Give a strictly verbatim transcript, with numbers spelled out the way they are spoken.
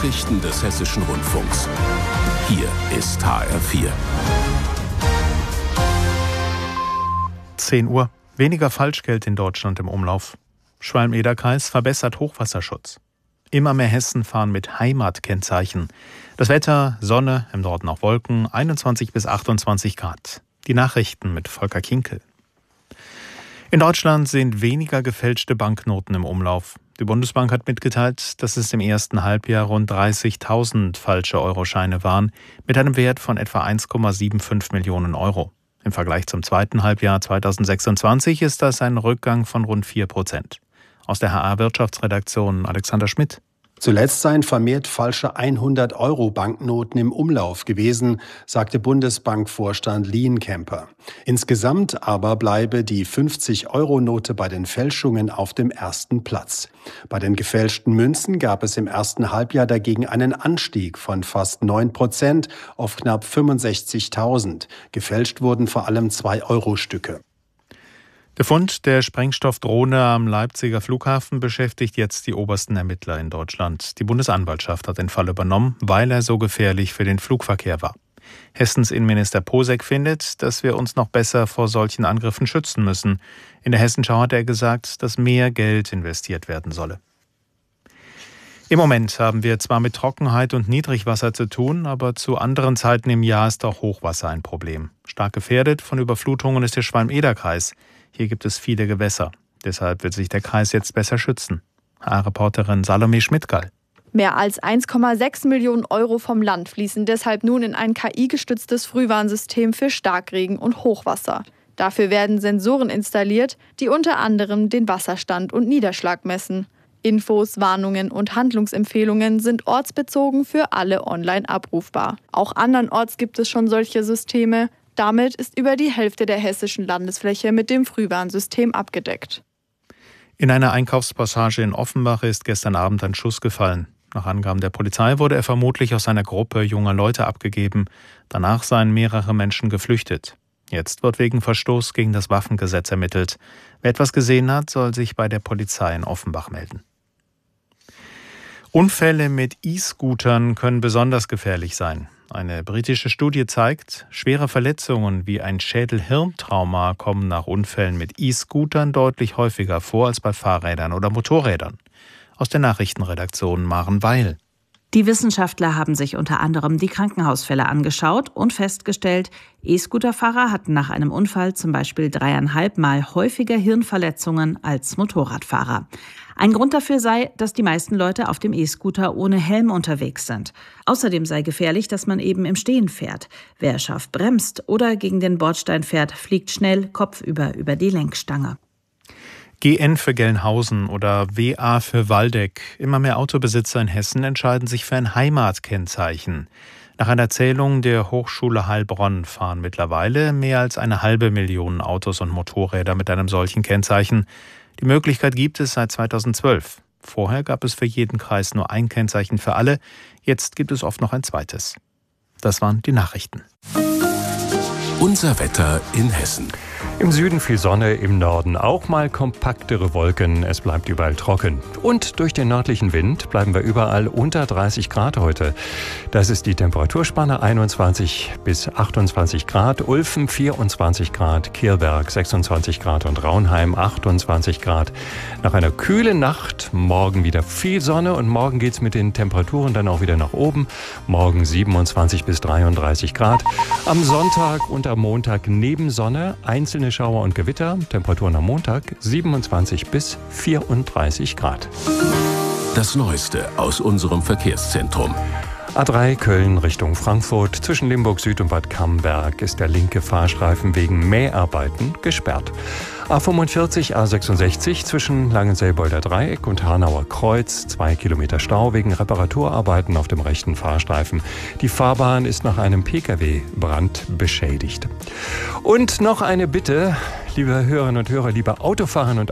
Nachrichten des Hessischen Rundfunks. Hier ist H R vier. zehn Uhr. Weniger Falschgeld in Deutschland im Umlauf. Schwalm-Eder-Kreis verbessert Hochwasserschutz. Immer mehr Hessen fahren mit Heimatkennzeichen. Das Wetter, Sonne, im Norden auch Wolken, einundzwanzig bis achtundzwanzig Grad. Die Nachrichten mit Volker Kinkel. In Deutschland sind weniger gefälschte Banknoten im Umlauf. Die Bundesbank hat mitgeteilt, dass es im ersten Halbjahr rund dreißigtausend falsche Euroscheine waren, mit einem Wert von etwa eins Komma fünfundsiebzig Millionen Euro. Im Vergleich zum zweiten Halbjahr zweitausendsechsundzwanzig ist das ein Rückgang von rund vier Prozent. Aus der H A-Wirtschaftsredaktion Alexander Schmidt. Zuletzt seien vermehrt falsche hundert-Euro-Banknoten im Umlauf gewesen, sagte Bundesbankvorstand Lienkemper. Insgesamt aber bleibe die fünfzig-Euro-Note bei den Fälschungen auf dem ersten Platz. Bei den gefälschten Münzen gab es im ersten Halbjahr dagegen einen Anstieg von fast neun Prozent auf knapp fünfundsechzigtausend. Gefälscht wurden vor allem zwei-Euro-Stücke. Der Fund der Sprengstoffdrohne am Leipziger Flughafen beschäftigt jetzt die obersten Ermittler in Deutschland. Die Bundesanwaltschaft hat den Fall übernommen, weil er so gefährlich für den Flugverkehr war. Hessens Innenminister Posek findet, dass wir uns noch besser vor solchen Angriffen schützen müssen. In der Hessenschau hat er gesagt, dass mehr Geld investiert werden solle. Im Moment haben wir zwar mit Trockenheit und Niedrigwasser zu tun, aber zu anderen Zeiten im Jahr ist auch Hochwasser ein Problem. Stark gefährdet von Überflutungen ist der Schwalm-Eder-Kreis. Hier gibt es viele Gewässer. Deshalb wird sich der Kreis jetzt besser schützen. H R-Reporterin Salome Schmidtgall. Mehr als eins Komma sechs Millionen Euro vom Land fließen deshalb nun in ein K I-gestütztes Frühwarnsystem für Starkregen und Hochwasser. Dafür werden Sensoren installiert, die unter anderem den Wasserstand und Niederschlag messen. Infos, Warnungen und Handlungsempfehlungen sind ortsbezogen für alle online abrufbar. Auch andernorts gibt es schon solche Systeme. Damit ist über die Hälfte der hessischen Landesfläche mit dem Frühwarnsystem abgedeckt. In einer Einkaufspassage in Offenbach ist gestern Abend ein Schuss gefallen. Nach Angaben der Polizei wurde er vermutlich aus einer Gruppe junger Leute abgegeben. Danach seien mehrere Menschen geflüchtet. Jetzt wird wegen Verstoß gegen das Waffengesetz ermittelt. Wer etwas gesehen hat, soll sich bei der Polizei in Offenbach melden. Unfälle mit E-Scootern können besonders gefährlich sein. Eine britische Studie zeigt, schwere Verletzungen wie ein Schädel-Hirntrauma kommen nach Unfällen mit E-Scootern deutlich häufiger vor als bei Fahrrädern oder Motorrädern. Aus der Nachrichtenredaktion Maren Weil. Die Wissenschaftler haben sich unter anderem die Krankenhausfälle angeschaut und festgestellt, E-Scooterfahrer hatten nach einem Unfall zum Beispiel dreieinhalb Mal häufiger Hirnverletzungen als Motorradfahrer. Ein Grund dafür sei, dass die meisten Leute auf dem E-Scooter ohne Helm unterwegs sind. Außerdem sei gefährlich, dass man eben im Stehen fährt. Wer scharf bremst oder gegen den Bordstein fährt, fliegt schnell kopfüber über die Lenkstange. G N für Gelnhausen oder W A für Waldeck. Immer mehr Autobesitzer in Hessen entscheiden sich für ein Heimatkennzeichen. Nach einer Zählung der Hochschule Heilbronn fahren mittlerweile mehr als eine halbe Million Autos und Motorräder mit einem solchen Kennzeichen. Die Möglichkeit gibt es seit zweitausendzwölf. Vorher gab es für jeden Kreis nur ein Kennzeichen für alle. Jetzt gibt es oft noch ein zweites. Das waren die Nachrichten. Unser Wetter in Hessen. Im Süden viel Sonne, im Norden auch mal kompaktere Wolken. Es bleibt überall trocken. Und durch den nördlichen Wind bleiben wir überall unter dreißig Grad heute. Das ist die Temperaturspanne einundzwanzig bis achtundzwanzig Grad. Ulfen vierundzwanzig Grad, Kirberg sechsundzwanzig Grad und Raunheim achtundzwanzig Grad. Nach einer kühlen Nacht morgen wieder viel Sonne und morgen geht's mit den Temperaturen dann auch wieder nach oben. Morgen siebenundzwanzig bis dreiunddreißig Grad. Am Sonntag und am Montag neben Sonne einzelne Schauer und Gewitter. Temperaturen am Montag siebenundzwanzig bis vierunddreißig Grad. Das Neueste aus unserem Verkehrszentrum. A drei Köln Richtung Frankfurt. Zwischen Limburg Süd und Bad Camberg ist der linke Fahrstreifen wegen Mäharbeiten gesperrt. A fünfundvierzig, A sechsundsechzig zwischen Langenselbolder Dreieck und Hanauer Kreuz. Zwei Kilometer Stau wegen Reparaturarbeiten auf dem rechten Fahrstreifen. Die Fahrbahn ist nach einem Pkw-Brand beschädigt. Und noch eine Bitte, liebe Hörerinnen und Hörer, liebe Autofahrerinnen und